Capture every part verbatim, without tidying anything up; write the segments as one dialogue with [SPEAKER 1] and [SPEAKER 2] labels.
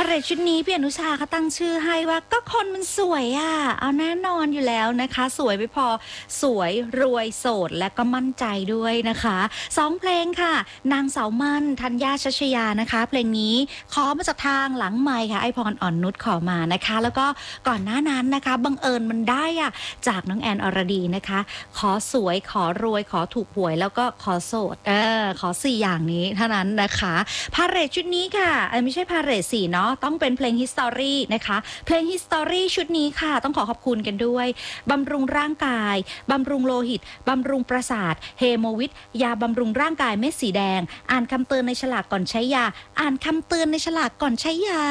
[SPEAKER 1] เรทชุดนี้พี่อนุชาเขาตั้งชื่อให้ว่าก็คนมันสวยอ่ะเอาแน่นอนอยู่แล้วนะคะสวยไม่พอสวยรวยโสดและก็มั่นใจด้วยนะคะสองเพลงค่ะนางสาวมั่นธัญญาชัชยานะคะเพลงนี้ขอมาจากทางหลังไมค์ค่ะไอพรอ่อนนุชขอมานะคะแล้วก็ก่อนหน้านั้นนะคะบังเอิญมันได้อ่ะจากน้องแอนอรดีนะคะขอสวยขอรวยขอถูกหวยแล้วก็ขอโสดเออขอสี่อย่างนี้เท่านั้นนะคะพาเหรดชุดนี้ค่ะเออไม่ใช่พาเหรดสี่เนาะต้องเป็นเพลง History นะคะเพลง History ชุดนี้ค่ะต้องขอขอบคุณกันด้วยบำรุงร่างกายบำรุงโลหิตบำรุงประสาทเฮโมวิทยาบำรุงร่างกายเม็ดสีแดงอ่านคำเตือนในฉลากก่อนใช้ยาอ่านคำเตือนในฉลากก่อนใช้ยา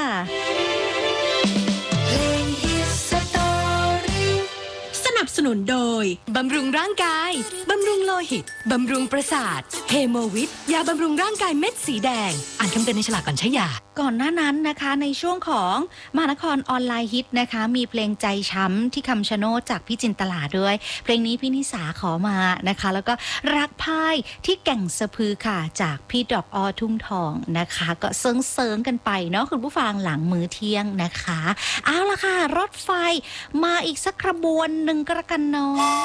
[SPEAKER 2] สนับสนุนโดยบำรุงร่างกายบำรุงโลหิตบำรุงประสาทเฮโมวิทยาบำรุงร่างกายเม็ดสีแดงอ่านคำเตือนในฉลากก่อนใช้ยา
[SPEAKER 1] ก่อนหน้านั้นนะคะในช่วงของมหานครออนไลน์ฮิตนะคะมีเพลงใจช้ำที่คำชะโนดจากพี่จินตลาด้วยเพลงนี้พี่นิสาขอมานะคะแล้วก็รักพ่ายที่แก่งสะพือค่ะจากพี่ดอกออทุ่งทองนะคะก็เซิงเซิงกันไปเนาะคุณผู้ฟังหลังมื้อเที่ยงนะคะเอาละค่ะรถไฟมาอีกสักขบวนหนึ่งกระกันเนาะ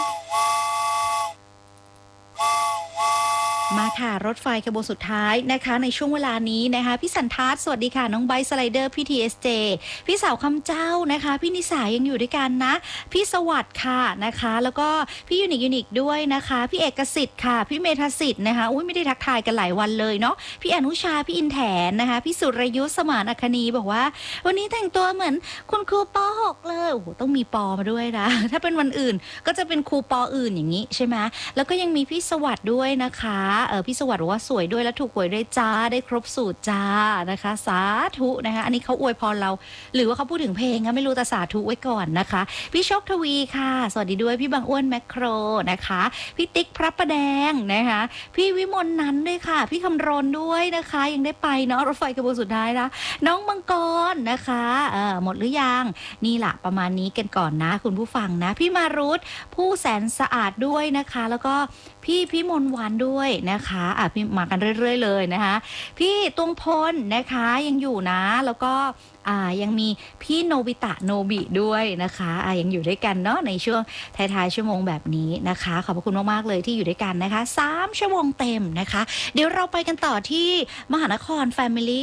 [SPEAKER 1] มาค่ะรถไฟขบวนสุดท้ายนะคะในช่วงเวลานี้นะคะพี่สันทัศน์สวัสดีค่ะน้องไบสไลเดอร์พี่ ที เอส เจ พี่สาวคำเจ้านะคะพี่นิสายังอยู่ด้วยกันนะพี่สวัสดิ์ค่ะนะคะแล้วก็พี่ยูนิคยูนิคด้วยนะคะพี่เอกสิทธิ์ค่ะพี่เมธสิทธิ์นะคะอุ้ยไม่ได้ทักทายกันหลายวันเลยเนาะพี่อนุชาพี่อินแถนนะคะพี่สุรยุทธสมานอัคนีบอกว่าวันนี้แต่งตัวเหมือนคุณครูป หกเลยโอ้โหต้องมีปอมาด้วยนะถ้าเป็นวันอื่นก็จะเป็นครูปออื่นอย่างนี้ใช่ไหมแล้วก็ยังมีพี่สวัสดิ์ด้วยนะคะเออพี่สวัสดิ์บอกว่าสวยด้วยและถูกหวยด้วยจ้าได้ครบสูตรจ้านะคะสาธุนะคะอันนี้เขาอวยพรเราหรือว่าเขาพูดถึงเพลงก็ไม่รู้แต่สาธุไว้ก่อนนะคะพี่โชคทวีค่ะสวัสดีด้วยพี่บางอ้วนแมคโครนะคะพี่ติ๊กพระประแดงนะคะพี่วิมลนันท์ด้วยค่ะพี่คำรณด้วยนะคะยังได้ไปเนาะรถไฟขบวนสุดท้ายนะน้องมังกรนะคะเออหมดหรือยังนี่แหละประมาณนี้กันก่อนนะคุณผู้ฟังนะพี่มารุธผู้แสนสะอาดด้วยนะคะแล้วก็พี่พี่มนต์วันด้วยนะคะอ่ะพี่มากันเรื่อยๆเลยนะคะพี่ตวงพลนะคะยังอยู่นะแล้วก็อ่ายังมีพี่โนบิตะโนบิด้วยนะคะอ่ายังอยู่ด้วยกันเนาะในช่วงท้ายๆชั่วโมงแบบนี้นะคะขอบพระคุณมากๆเลยที่อยู่ด้วยกันนะคะสามชั่วโมงเต็มนะคะเดี๋ยวเราไปกันต่อที่มหานคร Family